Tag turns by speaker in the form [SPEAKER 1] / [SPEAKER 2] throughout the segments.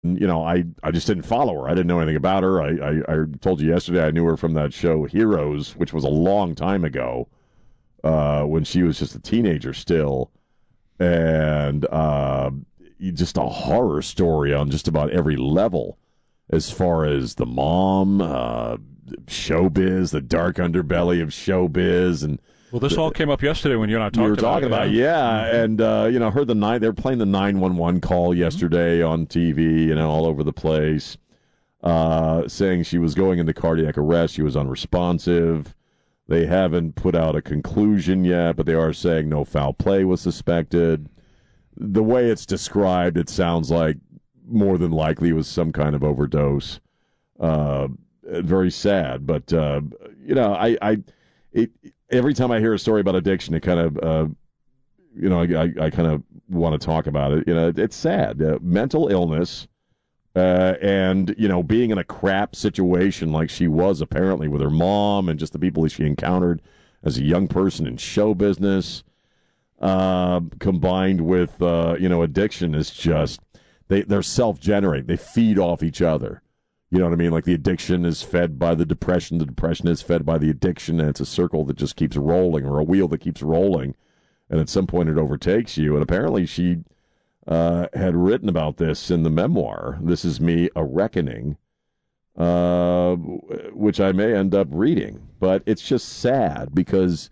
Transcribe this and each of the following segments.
[SPEAKER 1] I just didn't follow her. I didn't know anything about her. I told you yesterday I knew her from that show Heroes, which was a long time ago, when she was just a teenager still. And just a horror story on just about every level, as far as the mom, showbiz, the dark underbelly of showbiz. And
[SPEAKER 2] well, this all came up yesterday when you and I talked
[SPEAKER 1] about it. Yeah. And, heard they were playing the 911 call yesterday on TV, all over the place, saying she was going into cardiac arrest. She was unresponsive. They haven't put out a conclusion yet, but they are saying no foul play was suspected. The way it's described, it sounds like more than likely it was some kind of overdose. Very sad, but every time I hear a story about addiction, it kind of, I kind of want to talk about it. It's sad. Mental illness, and being in a crap situation like she was apparently with her mom and just the people that she encountered as a young person in show business, combined with addiction is just they're self-generating. They feed off each other. You know what I mean? Like the addiction is fed by the depression is fed by the addiction, and it's a circle that just keeps rolling, or a wheel that keeps rolling, and at some point it overtakes you. And apparently she had written about this in the memoir, This Is Me, A Reckoning, which I may end up reading. But it's just sad because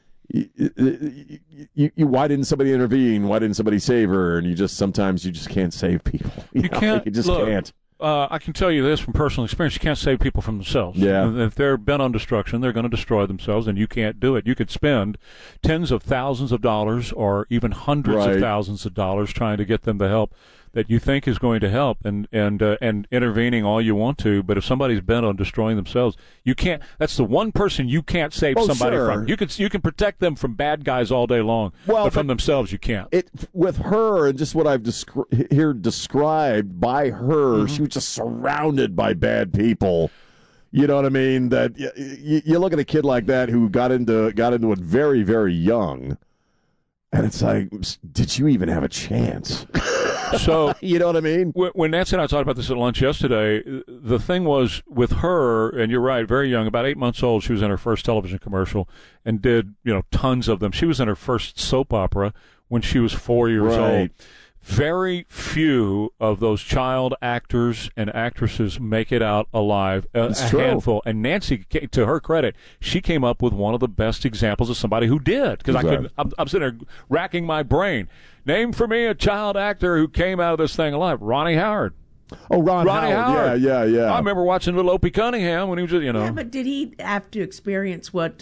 [SPEAKER 1] why didn't somebody intervene? Why didn't somebody save her? And sometimes you just can't save people. You
[SPEAKER 2] can't.
[SPEAKER 1] You just can't.
[SPEAKER 2] I can tell you this from personal experience: you can't save people from themselves.
[SPEAKER 1] Yeah.
[SPEAKER 2] If they're bent on destruction, they're going to destroy themselves, and you can't do it. You could spend tens of thousands of dollars or even hundreds of thousands of dollars trying to get them the help that you think is going to help, and intervening all you want to. But if somebody's bent on destroying themselves, you can't. That's the one person you can't save somebody from. You can protect them from bad guys all day long, but from themselves you can't.
[SPEAKER 1] With her, and just what I've described by her, she was just surrounded by bad people. You know what I mean? That you look at a kid like that who got into it very, very young, and it's like, did you even have a chance?
[SPEAKER 2] So
[SPEAKER 1] you know what I mean?
[SPEAKER 2] When Nancy and I talked about this at lunch yesterday, the thing was with her, and you're right, very young, about 8 months old, she was in her first television commercial and did tons of them. She was in her first soap opera when she was 4 years old. Very few of those child actors and actresses make it out alive. A handful. And Nancy, to her credit, she came up with one of the best examples of somebody who did. Because I'm sitting there racking my brain. Name for me a child actor who came out of this thing alive. Ronnie Howard.
[SPEAKER 1] Oh, Ronnie Howard. Yeah. I
[SPEAKER 2] remember watching little Opie Cunningham when he was just,
[SPEAKER 3] Yeah, but did he have to experience what,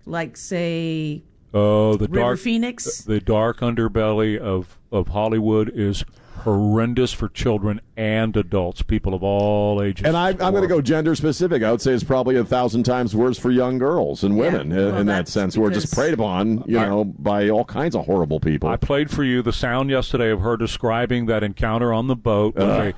[SPEAKER 3] say...
[SPEAKER 2] the
[SPEAKER 3] River Phoenix?
[SPEAKER 2] The dark underbelly of Hollywood is horrendous for children and adults, people of all ages.
[SPEAKER 1] And I'm going to go gender specific. I would say it's probably 1,000 times worse for young girls and women in that sense, who are just preyed upon, by all kinds of horrible people.
[SPEAKER 2] I played for you the sound yesterday of her describing that encounter on the boat with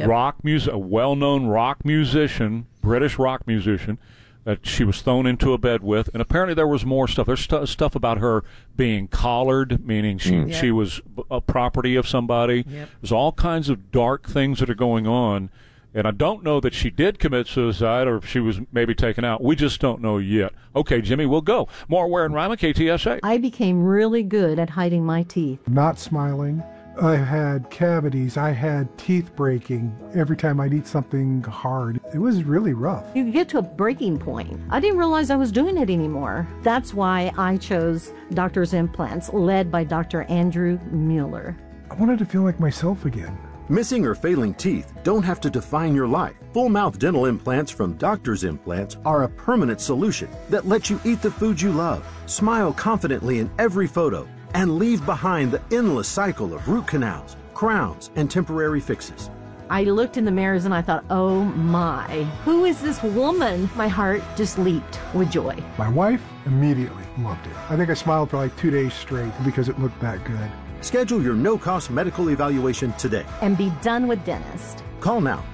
[SPEAKER 2] a well-known rock musician, British rock musician, that she was thrown into a bed with, and apparently there was more stuff. There's stuff about her being collared, meaning she was a property of somebody.
[SPEAKER 3] Yep.
[SPEAKER 2] There's all kinds of dark things that are going on, and I don't know that she did commit suicide or if she was maybe taken out. We just don't know yet. Okay, Jimmy, we'll go. More Ware and Rima, KTSA.
[SPEAKER 4] I became really good at hiding my teeth.
[SPEAKER 5] Not smiling. I had cavities. I had teeth breaking every time I'd eat something hard. It was really rough.
[SPEAKER 4] You get to a breaking point. I didn't realize I was doing it anymore. That's why I chose Doctor's Implants, led by Dr. Andrew Mueller.
[SPEAKER 5] I wanted to feel like myself again.
[SPEAKER 6] Missing or failing teeth don't have to define your life. Full mouth dental implants from Doctor's Implants are a permanent solution that lets you eat the food you love, smile confidently in every photo, and leave behind the endless cycle of root canals, crowns, and temporary fixes.
[SPEAKER 4] I looked in the mirrors and I thought, oh my, who is this woman? My heart just leaped with joy.
[SPEAKER 5] My wife immediately loved it. I think I smiled for like 2 days straight because it looked that good.
[SPEAKER 6] Schedule your no-cost medical evaluation today.
[SPEAKER 4] And be done with dentist.
[SPEAKER 6] Call now,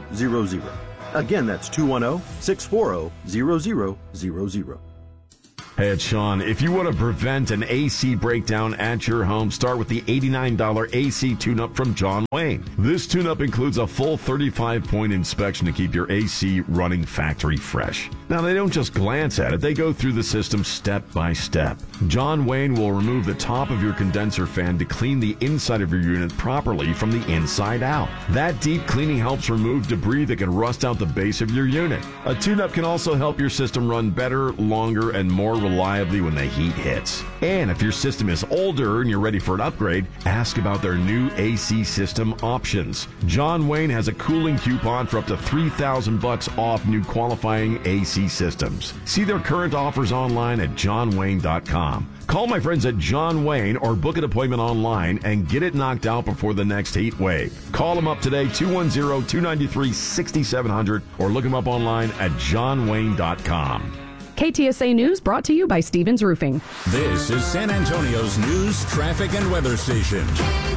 [SPEAKER 6] 210-640-0000. Again, that's 210-640-0000.
[SPEAKER 1] Hey, it's Sean. If you want to prevent an AC breakdown at your home, start with the $89 AC tune-up from John Wayne. This tune-up includes a full 35-point inspection to keep your AC running factory fresh. Now, they don't just glance at it. They go through the system step by step. John Wayne will remove the top of your condenser fan to clean the inside of your unit properly from the inside out. That deep cleaning helps remove debris that can rust out the base of your unit. A tune-up can also help your system run better, longer, and more reliably when the heat hits. And if your system is older and you're ready for an upgrade, ask about their new AC system options. John Wayne has a cooling coupon for up to $3,000 off new qualifying AC systems. See their current offers online at johnwayne.com. Call my friends at John Wayne or book an appointment online and get it knocked out before the next heat wave. Call them up today, 210-293-6700, or look them up online at johnwayne.com.
[SPEAKER 7] KTSA News brought to you by Stevens Roofing.
[SPEAKER 8] This is San Antonio's news, traffic, and weather station.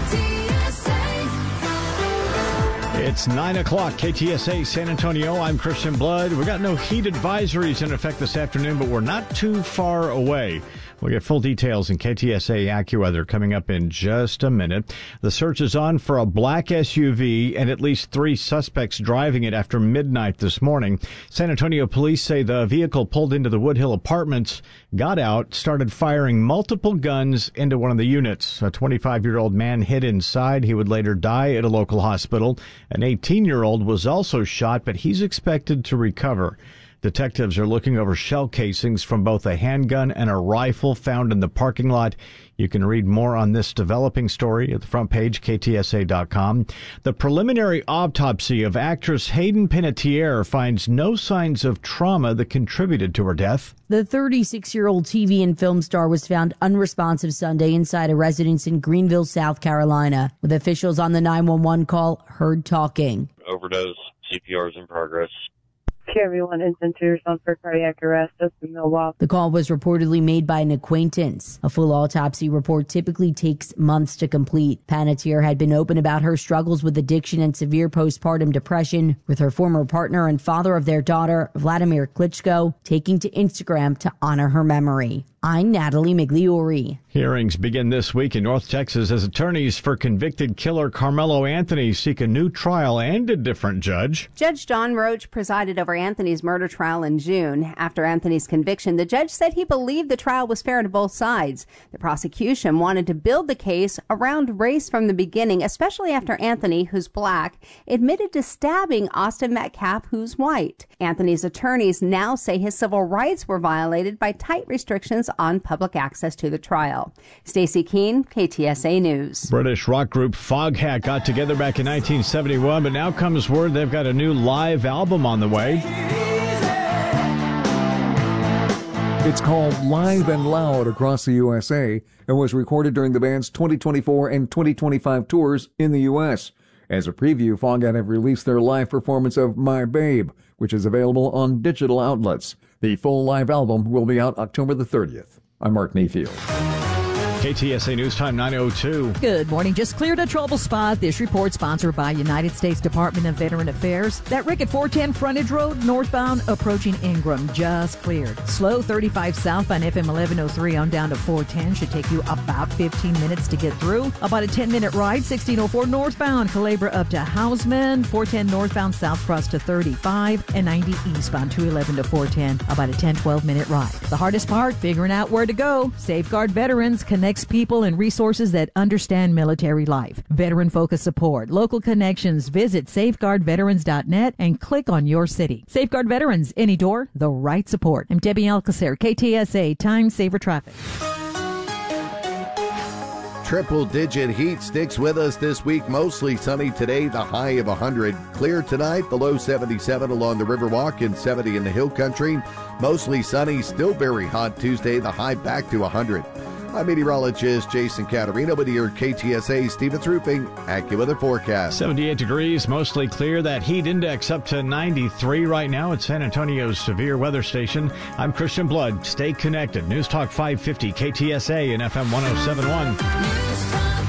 [SPEAKER 9] It's 9 o'clock, KTSA San Antonio. I'm Christian Blood. We got no heat advisories in effect this afternoon, but we're not too far away. We'll get full details in KTSA AccuWeather coming up in just a minute. The search is on for a black SUV and at least 3 suspects driving it after midnight this morning. San Antonio police say the vehicle pulled into the Woodhill Apartments, got out, started firing multiple guns into one of the units. A 25-year-old man hid inside. He would later die at a local hospital. An 18-year-old was also shot, but he's expected to recover. Detectives are looking over shell casings from both a handgun and a rifle found in the parking lot. You can read more on this developing story at the front page, ktsa.com. The preliminary autopsy of actress Hayden Panettiere finds no signs of trauma that contributed to her death.
[SPEAKER 10] The 36-year-old TV and film star was found unresponsive Sunday inside a residence in Greenville, South Carolina, with officials on the 911 call heard talking.
[SPEAKER 11] Overdose, CPR is in progress.
[SPEAKER 12] Everyone is centers on for cardiac arrest. Justin Milwaukee.
[SPEAKER 10] The call was reportedly made by an acquaintance. A full autopsy report typically takes months to complete. Panettiere had been open about her struggles with addiction and severe postpartum depression, with her former partner and father of their daughter, Vladimir Klitschko, taking to Instagram to honor her memory. I'm Natalie Migliori.
[SPEAKER 9] Hearings begin this week in North Texas as attorneys for convicted killer Carmelo Anthony seek a new trial and a different judge.
[SPEAKER 13] Judge John Roach presided over Anthony's murder trial in June. After Anthony's conviction, the judge said he believed the trial was fair to both sides. The prosecution wanted to build the case around race from the beginning, especially after Anthony, who's black, admitted to stabbing Austin Metcalf, who's white. Anthony's attorneys now say his civil rights were violated by tight restrictions on public access to the trial. Stacey Keene, KTSA News.
[SPEAKER 9] British rock group Foghat got together back in 1971, but now comes word they've got a new live album on the way.
[SPEAKER 14] It's called Live and Loud across the USA and was recorded during the band's 2024 and 2025 tours in the U.S. As a preview, Foghat have released their live performance of My Babe, which is available on digital outlets. The full live album will be out October the 30th. I'm Mark Mayfield.
[SPEAKER 9] KTSA News Time 9:02.
[SPEAKER 15] Good morning. Just cleared a trouble spot. This report sponsored by United States Department of Veteran Affairs. That wreck at 410 Frontage Road, northbound, approaching Ingram, just cleared. Slow 35 southbound FM 1103 on down to 410. Should take you about 15 minutes to get through. About a 10-minute ride. 1604 northbound, Calabria up to Houseman. 410 northbound, South Cross to 35. And 90 eastbound, 211 to 410. About a 10-12-minute ride. The hardest part, figuring out where to go. Safeguard Veterans connects people and resources that understand military life. Veteran-focused support, local connections. Visit safeguardveterans.net and click on your city. Safeguard Veterans, any door, the right support. I'm Debbie Alcacer, KTSA, Time Saver Traffic.
[SPEAKER 16] Triple-digit heat sticks with us this week. Mostly sunny today, the high of 100. Clear tonight, the low 77 along the Riverwalk and 70 in the Hill Country. Mostly sunny, still very hot Tuesday, the high back to 100. I'm meteorologist Jason Caterino with your KTSA Stevens Roofing AccuWeather forecast.
[SPEAKER 9] 78 degrees, mostly clear. That heat index up to 93 right now at San Antonio's severe weather station. I'm Christian Blood. Stay connected. News Talk 550 KTSA and FM 1071.
[SPEAKER 17] News Talk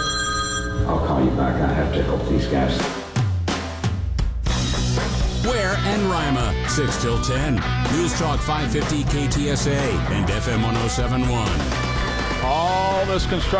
[SPEAKER 17] 550 KTSA.
[SPEAKER 18] I'll call you back. I have to help these guys.
[SPEAKER 8] Where and Rima, 6 till 10. News Talk 550 KTSA and FM 107.1.
[SPEAKER 2] All this construction